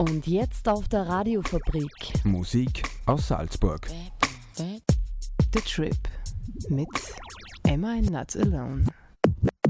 Und jetzt auf der Radiofabrik. Musik aus Salzburg. The Trip mit Am I Not Alone?